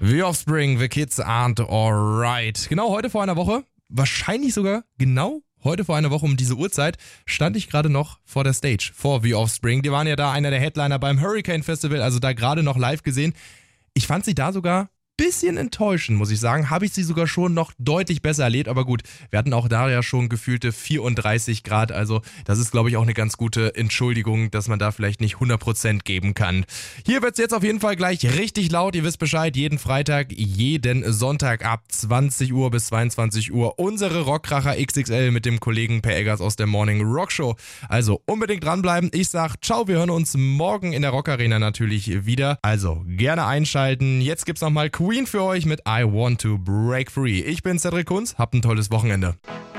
The Offspring, The Kids Aren't Alright. Genau heute vor einer Woche, wahrscheinlich sogar genau heute vor einer Woche um diese Uhrzeit, stand ich gerade noch vor der Stage, vor The Offspring. Die waren ja da einer der Headliner beim Hurricane Festival, also da gerade noch live gesehen. Ich fand sie da sogar bisschen enttäuschend, muss ich sagen. Habe ich sie sogar schon noch deutlich besser erlebt, aber gut, wir hatten auch da ja schon gefühlte 34 Grad, also das ist, glaube ich, auch eine ganz gute Entschuldigung, dass man da vielleicht nicht 100% geben kann. Hier wird es jetzt auf jeden Fall gleich richtig laut, ihr wisst Bescheid, jeden Freitag, jeden Sonntag ab 20 Uhr bis 22 Uhr unsere Rockkracher XXL mit dem Kollegen Per Eggers aus der Morning Rock Show. Also unbedingt dranbleiben, ich sag ciao, wir hören uns morgen in der Rock Arena natürlich wieder, also gerne einschalten. Jetzt gibt's nochmal Queen für euch mit I Want to Break Free. Ich bin Cedric Kunz, habt ein tolles Wochenende.